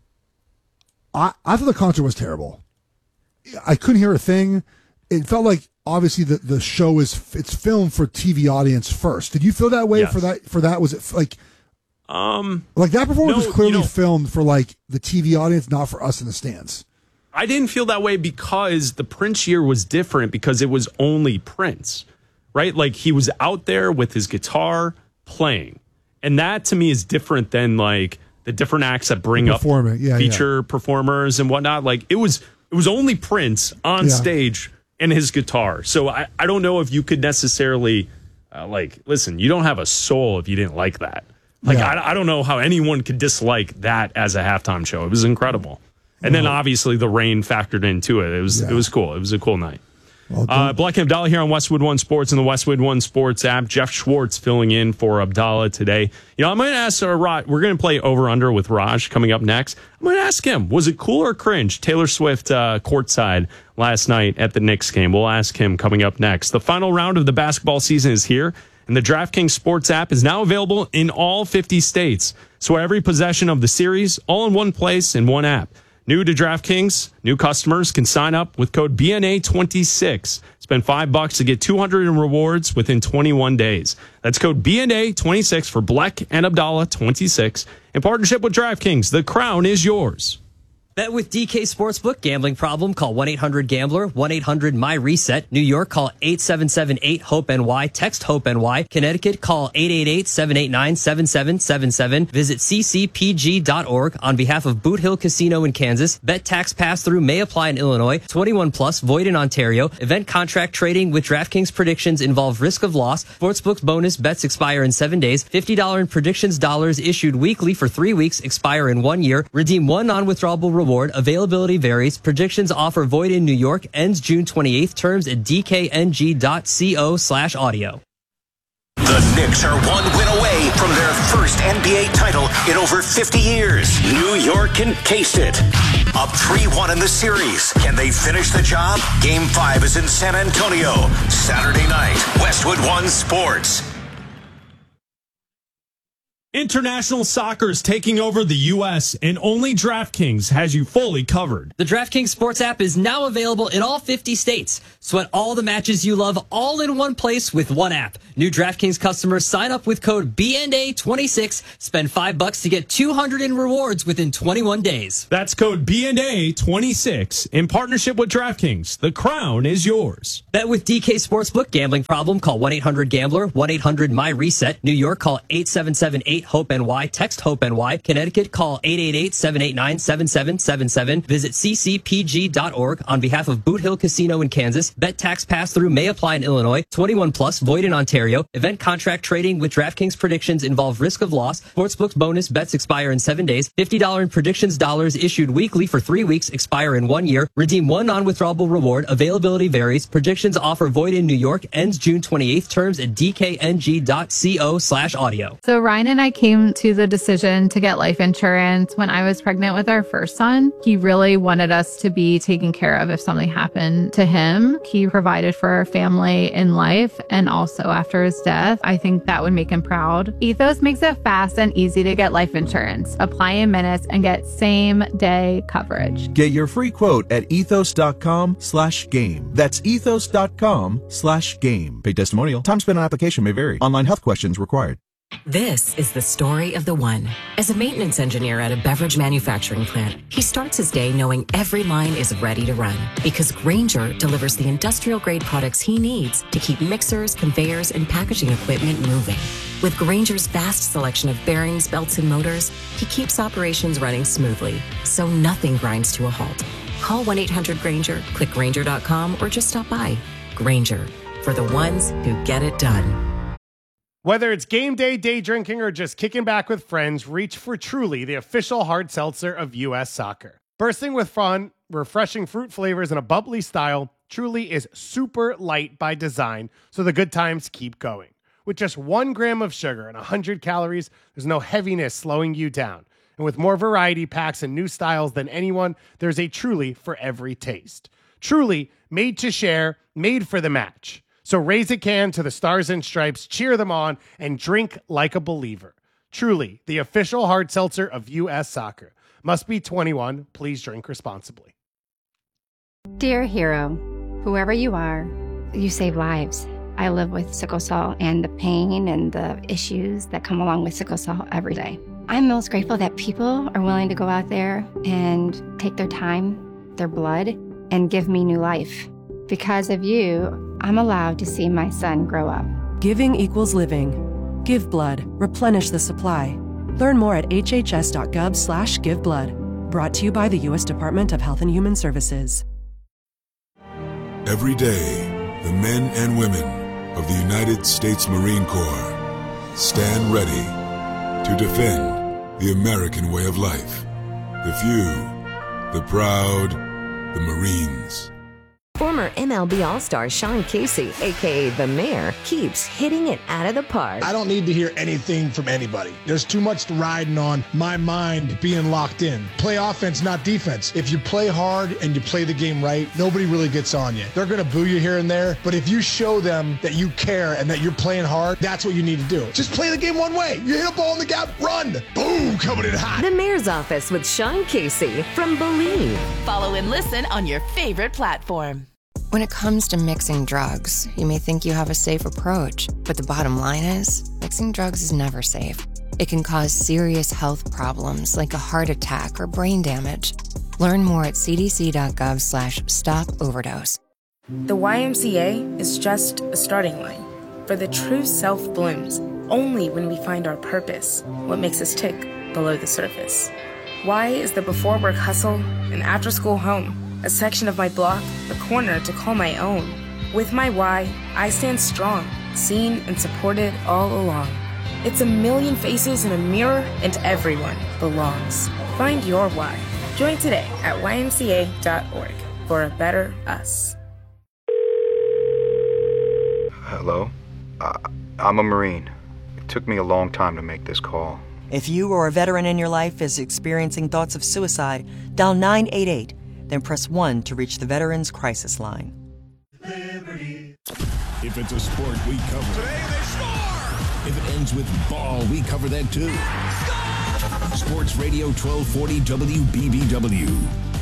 Speaker 3: I thought the concert was terrible. I couldn't hear a thing. It felt like obviously the show it's filmed for TV audience first. Did you feel that way
Speaker 2: Yes.
Speaker 3: for that? Was it like that performance was clearly filmed for like the TV audience, not for us in the stands?
Speaker 2: I didn't feel that way because the Prince year was different because it was only Prince, right? Like he was out there with his guitar playing. And that to me is different than like the different acts that bring up feature performers and whatnot. Like it was only Prince on stage and his guitar. So I don't know if you could necessarily listen, you don't have a soul if you didn't like that. Like I don't know how anyone could dislike that as a halftime show. It was incredible. And then obviously the rain factored into it. It was cool. It was a cool night. Black and Abdallah here on Westwood One Sports and the Westwood One Sports app. Jeff Schwartz filling in for Abdallah today. I'm going to ask Raj. We're going to play over-under with Raj coming up next. I'm going to ask him, was it cool or cringe? Taylor Swift courtside last night at the Knicks game. We'll ask him coming up next. The final round of the basketball season is here, and the DraftKings Sports app is now available in all 50 states. So every possession of the series, all in one place in one app. New to DraftKings, new customers can sign up with code BNA26. Spend $5 to get 200 in rewards within 21 days. That's code BNA26 for Black and Abdallah 26. In partnership with DraftKings, the crown is yours.
Speaker 4: Bet with DK Sportsbook. Gambling problem? Call 1-800-GAMBLER, 1-800-MY-RESET. New York, call 877-8-HOPE-NY. Text HOPE-NY. Connecticut, call 888-789-7777. Visit ccpg.org on behalf of Boot Hill Casino in Kansas. Bet tax pass-through may apply in Illinois. 21 plus, void in Ontario. Event contract trading with DraftKings predictions involve risk of loss. Sportsbook bonus bets expire in 7 days. $50 in predictions dollars issued weekly for 3 weeks, expire in 1 year. Redeem one non-withdrawable reward. Availability varies. Predictions offer void in New York. Ends June 28th. Terms at dkng.co/audio.
Speaker 1: The Knicks are one win away from their first NBA title in over 50 years. New York encased it. Up 3-1 in the series. Can they finish the job? Game 5 is in San Antonio. Saturday night, Westwood One Sports.
Speaker 2: International soccer is taking over the U.S., and only DraftKings has you fully covered.
Speaker 4: The DraftKings Sports app is now available in all 50 states. Sweat all the matches you love all in one place with one app. New DraftKings customers sign up with code BNA26. Spend $5 to get 200 in rewards within 21 days.
Speaker 2: That's code BNA26 in partnership with DraftKings. The crown is yours.
Speaker 4: Bet with DK Sportsbook. Gambling problem? Call 1-800-GAMBLER, 1-800-MY-RESET. New York, call 877-8-HOPE-NY. Text HOPE-NY. Connecticut, call 888-789-7777. Visit ccpg.org on behalf of Boot Hill Casino in Kansas. Bet tax pass-through may apply in Illinois. 21 plus, void in Ontario. Event contract trading with DraftKings predictions involve risk of loss. Sportsbook bonus bets expire in 7 days. $50 in predictions dollars issued weekly for 3 weeks, expire in 1 year. Redeem one non-withdrawable reward. Availability varies. Predictions offer void in New York. Ends June 28th. Terms at dkng.co/audio.
Speaker 5: So Ryan and I came to the decision to get life insurance when I was pregnant with our first son. He really wanted us to be taken care of if something happened to him. He provided for our family in life and also after his death. I think that would make him proud. Ethos makes it fast and easy to get life insurance. Apply in minutes and get same-day coverage.
Speaker 7: Get your free quote at ethos.com/game. That's ethos.com/game. Paid testimonial. Time spent on application may vary. Online health questions required.
Speaker 8: This is the story of the one. As a maintenance engineer at a beverage manufacturing plant, he starts his day knowing every line is ready to run because Grainger delivers the industrial-grade products he needs to keep mixers, conveyors, and packaging equipment moving. With Grainger's vast selection of bearings, belts, and motors, he keeps operations running smoothly, so nothing grinds to a halt. Call 1-800-GRAINGER, click Grainger.com, or just stop by. Grainger, for the ones who get it done.
Speaker 24: Whether it's game day, day drinking, or just kicking back with friends, reach for Truly, the official hard seltzer of U.S. soccer. Bursting with fun, refreshing fruit flavors, and a bubbly style, Truly is super light by design, so the good times keep going. With just 1 gram of sugar and 100 calories, there's no heaviness slowing you down. And with more variety packs and new styles than anyone, there's a Truly for every taste. Truly, made to share, made for the match. So raise a can to the Stars and Stripes, cheer them on, and drink like a believer. Truly, the official hard seltzer of U.S. soccer. Must be 21. Please drink responsibly.
Speaker 26: Dear hero, whoever you are, you save lives. I live with sickle cell and the pain and the issues that come along with sickle cell every day. I'm most grateful that people are willing to go out there and take their time, their blood, and give me new life. Because of you, I'm allowed to see my son grow up.
Speaker 27: Giving equals living. Give blood. Replenish the supply. Learn more at hhs.gov/giveblood. Brought to you by the U.S. Department of Health and Human Services.
Speaker 28: Every day, the men and women of the United States Marine Corps stand ready to defend the American way of life. The few, the proud, the Marines.
Speaker 9: Former MLB All-Star Sean Casey, a.k.a. The Mayor, keeps hitting it out of the park.
Speaker 10: I don't need to hear anything from anybody. There's too much riding on my mind being locked in. Play offense, not defense. If you play hard and you play the game right, nobody really gets on you. They're going to boo you here and there, but if you show them that you care and that you're playing hard, that's what you need to do. Just play the game one way. You hit a ball in the gap, run. Boom, coming in hot.
Speaker 9: The Mayor's Office with Sean Casey from Believe.
Speaker 20: Follow and listen on your favorite platform.
Speaker 11: When it comes to mixing drugs, you may think you have a safe approach, but the bottom line is, mixing drugs is never safe. It can cause serious health problems like a heart attack or brain damage. Learn more at cdc.gov/stop-overdose.
Speaker 17: The YMCA is just a starting line. For the true self blooms only when we find our purpose, what makes us tick below the surface. Y is the before work hustle and after school home, a section of my block, a corner to call my own. With my Y, I stand strong, seen and supported all along. It's a million faces in a mirror and everyone belongs. Find your Y. Join today at ymca.org for a better us.
Speaker 12: Hello? I'm a Marine. It took me a long time to make this call.
Speaker 13: If you or a veteran in your life is experiencing thoughts of suicide, dial 988, then press 1 to reach the Veterans Crisis Line.
Speaker 25: If it's a sport, we cover it. Today they score! If it ends with ball, we cover that too. Score! Sports Radio 1240 WBBW.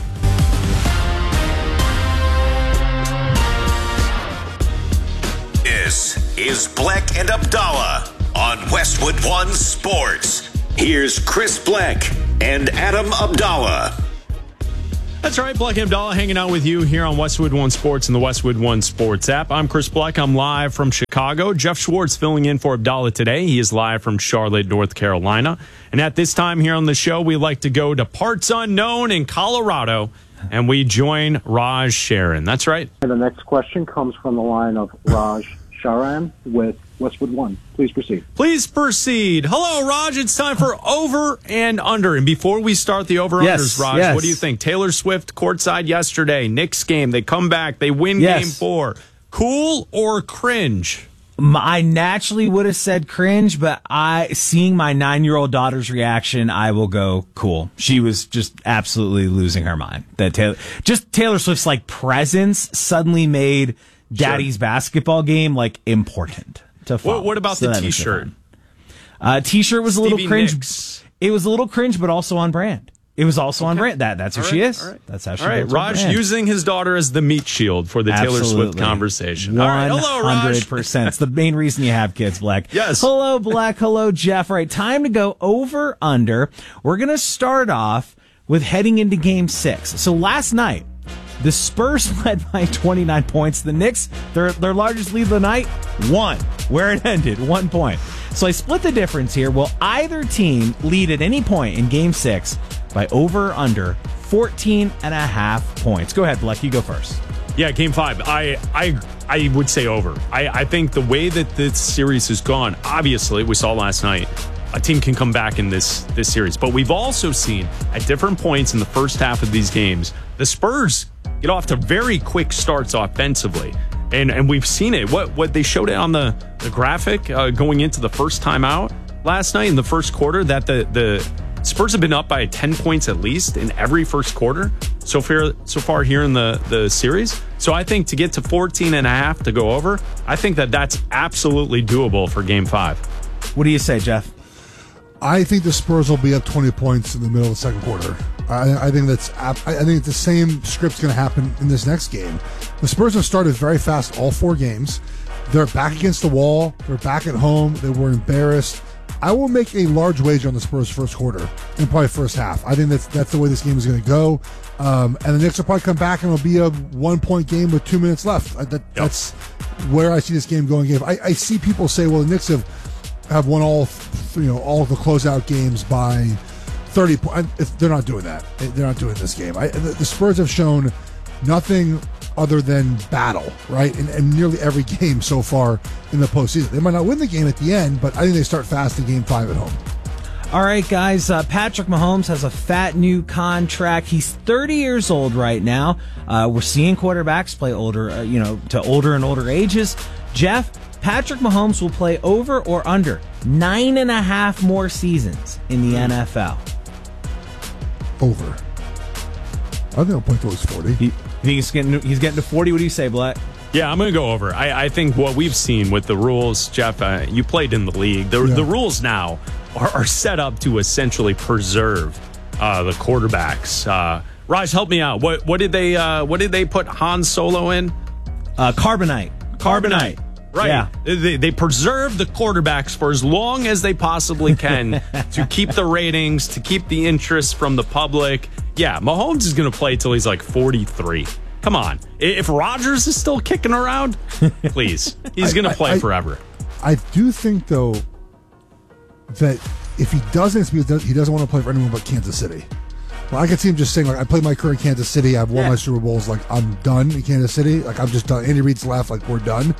Speaker 1: This is Bleck and Abdallah on Westwood One Sports. Here's Chris Bleck and Adam Abdallah.
Speaker 2: That's right, Bleck and Abdallah hanging out with you here on Westwood One Sports and the Westwood One Sports app. I'm Chris Bleck. I'm live from Chicago. Jeff Schwartz filling in for Abdallah today. He is live from Charlotte, North Carolina. And at this time here on the show, we like to go to parts unknown in Colorado, and we join Raj Sharon. That's right.
Speaker 14: And the next question comes from the line of Raj Sharan with Westwood One. Please proceed.
Speaker 2: Please proceed. Hello, Raj. It's time for Over and Under. And before we start the over-unders, Raj, what do you think? Taylor Swift courtside yesterday, Knicks game. They come back. They win Game 4. Cool or cringe?
Speaker 15: I naturally would have said cringe, but seeing my 9-year-old daughter's reaction, I will go cool. She was just absolutely losing her mind. That Taylor Swift's like presence suddenly made Daddy's basketball game like important to follow.
Speaker 2: What about the T-shirt?
Speaker 15: T-shirt was a little cringe.
Speaker 2: Nicks.
Speaker 15: It was a little cringe, but also on brand. It was also on brand. That's who she is.
Speaker 2: Right.
Speaker 15: That's how she
Speaker 2: is. Raj using his daughter as the meat shield for the Taylor Swift conversation.
Speaker 15: 100%. It's the main reason you have kids, Black.
Speaker 2: Yes.
Speaker 15: Hello, Black. Hello, Jeff. All right, time to go over under. We're going to start off with heading into Game 6. So last night, the Spurs led by 29 points. The Knicks, their largest lead of the night, 1. Where it ended, 1 point. So I split the difference here. Will either team lead at any point in Game 6 by over or under 14.5 points? Go ahead, Bleck. You go first.
Speaker 2: Yeah, Game 5. I would say over. I think the way that this series has gone, obviously, we saw last night, a team can come back in this series. But we've also seen at different points in the first half of these games, the Spurs get off to very quick starts offensively. And we've seen it. What they showed it on the graphic going into the first time out last night in the first quarter, that the Spurs have been up by 10 points at least in every first quarter so far here in the series. So I think to get to 14.5 to go over, I think that's absolutely doable for Game 5.
Speaker 15: What do you say, Jeff?
Speaker 3: I think the Spurs will be up 20 points in the middle of the second quarter. I think the same script's going to happen in this next game. The Spurs have started very fast all 4 games. They're back against the wall. They're back at home. They were embarrassed. I will make a large wager on the Spurs first quarter and probably first half. I think that's the way this game is going to go. And the Knicks will probably come back and it'll be a 1-point game with 2 minutes left. That's where I see this game going. I see people say, well, the Knicks have won all the closeout games by 30 points. They're not doing that. They're not doing this game. The Spurs have shown nothing other than battle, right? In nearly every game so far in the postseason. They might not win the game at the end, but I think they start fast in Game 5 at home.
Speaker 15: All right, guys. Patrick Mahomes has a fat new contract. He's 30 years old right now. We're seeing quarterbacks play older, to older and older ages. Jeff, Patrick Mahomes will play over or under 9.5 more seasons in the NFL.
Speaker 3: Over. I think I'll play till he's 40.
Speaker 15: You think he's getting to 40? What do you say, Blatt?
Speaker 2: Yeah, I'm going to go over. I think what we've seen with the rules, Jeff, you played in the league. The rules now are set up to essentially preserve the quarterbacks. Raj, help me out. What did they put Han Solo in?
Speaker 15: Carbonite.
Speaker 2: Right.
Speaker 15: Yeah.
Speaker 2: They preserve the quarterbacks for as long as they possibly can to keep the ratings, to keep the interest from the public. Yeah, Mahomes is going to play till he's like 43. Come on. If Rodgers is still kicking around, please. He's going to play forever.
Speaker 3: I do think, though, that if he doesn't, it's because he doesn't want to play for anyone but Kansas City. Well, I could see him just saying, like, I played my career in Kansas City. I've won my Super Bowls. Like, I'm done in Kansas City. Like, I'm just done. Andy Reid's left. Like, we're done.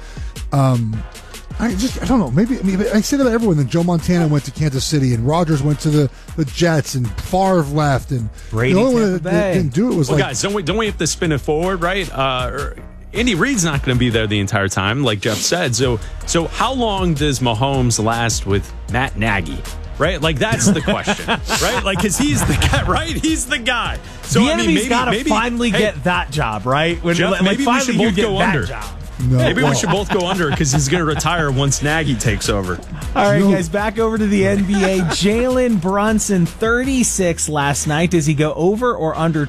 Speaker 3: I don't know. Maybe, I say that about everyone. Then Joe Montana went to Kansas City, and Rodgers went to the Jets, and Favre left, and
Speaker 15: Brady,
Speaker 3: the only one that didn't do it was
Speaker 2: guys, don't we have to spin it forward, right? Andy Reid's not going to be there the entire time, like Jeff said. So how long does Mahomes last with Matt Nagy? Right? Like, that's the question, right? Like, because he's the guy, right? He's the guy. So,
Speaker 15: the enemy's got to finally get that job, right?
Speaker 2: Jeff, maybe we should both go under.
Speaker 3: No,
Speaker 2: maybe we should both go under because he's going to retire once Nagy takes over.
Speaker 15: All right, guys, back over to the NBA. Jalen Brunson, 36 last night. Does he go over or under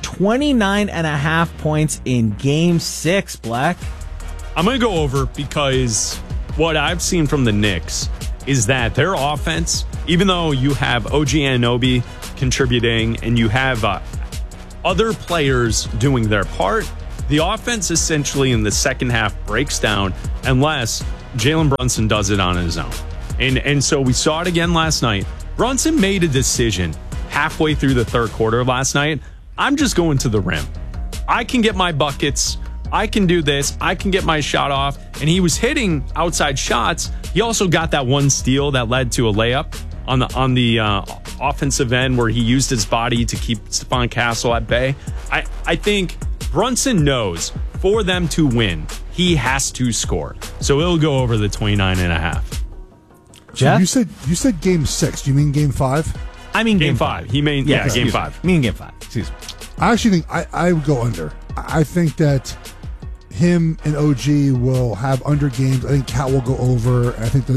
Speaker 15: 29.5 points in Game 6, Black?
Speaker 2: I'm going to go over because what I've seen from the Knicks is that their offense, even though you have OG Anunoby contributing and you have other players doing their part, the offense essentially in the second half breaks down unless Jalen Brunson does it on his own. And so we saw it again last night. Brunson made a decision halfway through the third quarter last night. I'm just going to the rim. I can get my buckets. I can do this. I can get my shot off. And he was hitting outside shots. He also got that one steal that led to a layup on the offensive end where he used his body to keep Stephon Castle at bay. I think Brunson knows for them to win, he has to score. So it'll go over the 29.5.
Speaker 3: Jeff? So you said Game 6. Do you mean Game 5?
Speaker 15: I mean Game 5.
Speaker 2: He mean Game 5.
Speaker 15: I mean Game 5. Excuse me.
Speaker 3: I actually think I would go under. I think that him and OG will have under games. I think Cat will go over. I think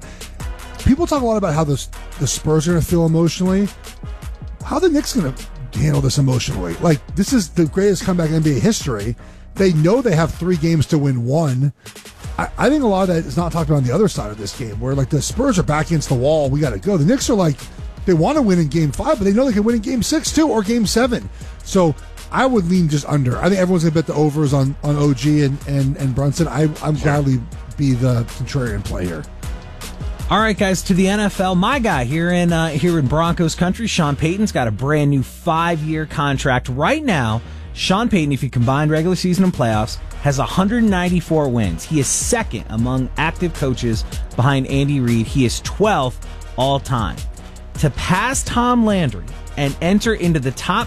Speaker 3: people talk a lot about how the Spurs are going to feel emotionally. How are the Knicks going to handle this emotionally? Like, this is the greatest comeback in NBA history. They know they have 3 games to win 1. I think a lot of that is not talked about on the other side of this game, where like the Spurs are back against the wall. We got to go. The Knicks are like, they want to win in Game 5, but they know they can win in Game 6 too, or Game 7. So I would lean just under. I think everyone's going to bet the overs on OG and Brunson. I'm gladly be the contrarian play here.
Speaker 15: All right, guys, to the NFL. My guy here in Broncos country, Sean Payton's got a brand new 5-year contract right now. Sean Payton, if you combine regular season and playoffs, has 194 wins. He is second among active coaches behind Andy Reid. He is 12th all time. To pass Tom Landry and enter into the top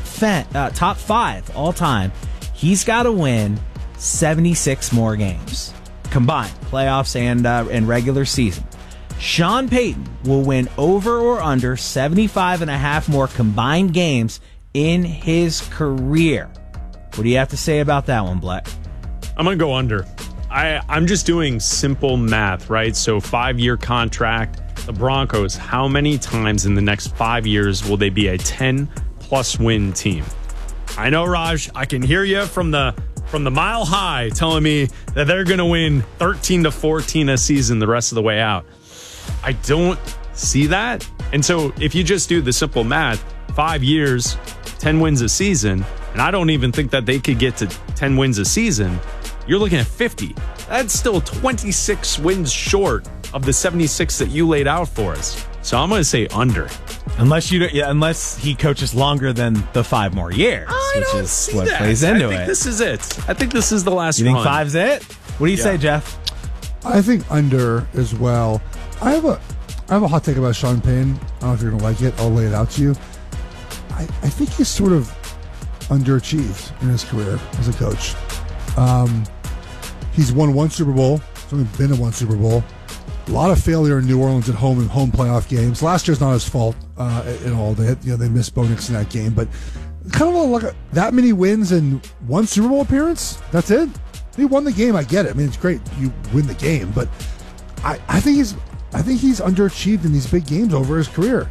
Speaker 15: 5 all time, he's got to win 76 more games combined, playoffs and regular season. Sean Payton will win over or under 75.5 more combined games in his career. What do you have to say about that one, Black?
Speaker 2: I'm going to go under. I'm just doing simple math, right? So 5-year contract. The Broncos, how many times in the next 5 years will they be a 10-plus win team? I know, Raj, I can hear you from the mile high telling me that they're going to win 13 to 14 a season the rest of the way out. I don't see that. And so if you just do the simple math, 5 years, 10 wins a season, and I don't even think that they could get to 10 wins a season, you're looking at 50. That's still 26 wins short of the 76 that you laid out for us. So I'm going to say under.
Speaker 15: Unless he coaches longer than the 5 more years, which is what plays into it.
Speaker 2: I think this is it. I think this is the last one.
Speaker 15: You think 5's it? What do you say, Jeff?
Speaker 3: I think under as well. I I have a hot take about Sean Payne. I don't know if you're going to like it. I'll lay it out to you. I think he's sort of underachieved in his career as a coach. He's won one Super Bowl. He's only been in one Super Bowl. A lot of failure in New Orleans at home in home playoff games. Last year's not his fault at all. They missed Bo Nix in that game, but kind of like that many wins and one Super Bowl appearance. That's it. He won the game. I get it. I mean, it's great you win the game, but I think he's underachieved in these big games over his career.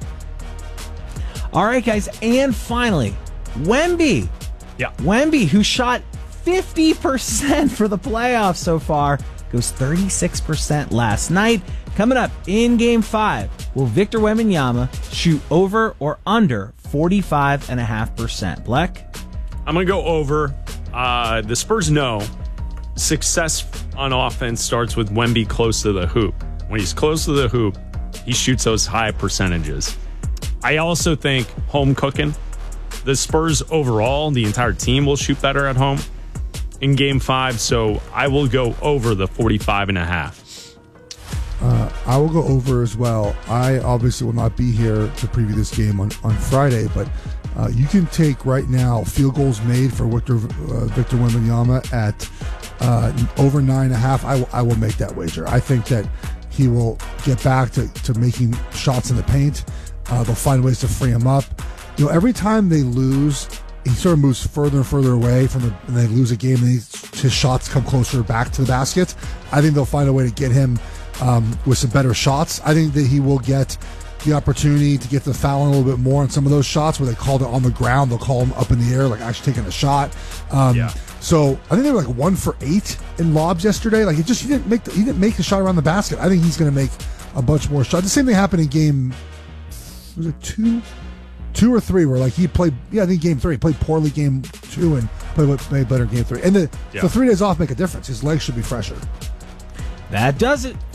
Speaker 15: All right, guys, and finally, Wemby.
Speaker 2: Yeah,
Speaker 15: Wemby, who shot 50% for the playoffs so far, goes 36% last night. Coming up in Game 5, will Victor Wembanyama shoot over or under 45.5%? Black?
Speaker 2: I'm going to go over. The Spurs know success on offense starts with Wemby close to the hoop. When he's close to the hoop, he shoots those high percentages. I also think home cooking. The Spurs overall, the entire team will shoot better at home in Game 5, so I will go over the 45.5.
Speaker 3: I will go over as well. I obviously will not be here to preview this game on Friday, but you can take right now field goals made for Victor Wembanyama at over 9.5. I will make that wager. I think that he will get back to making shots in the paint. They'll find ways to free him up. Every time they lose, he sort of moves further and further away from and they lose a game, and his shots come closer back to the basket. I think they'll find a way to get him with some better shots. I think that he will get the opportunity to get the foul in a little bit more on some of those shots where they called it on the ground. They'll call him up in the air, like actually taking a shot. So I think they were like 1 for 8 in lobs yesterday. Like he didn't make the shot around the basket. I think he's going to make a bunch more shots. The same thing happened in game, was it 2 or 3, where like he played, I think game 3, he played poorly game 2 and played better game 3. And the 3 days off make a difference. His legs should be fresher.
Speaker 15: That does it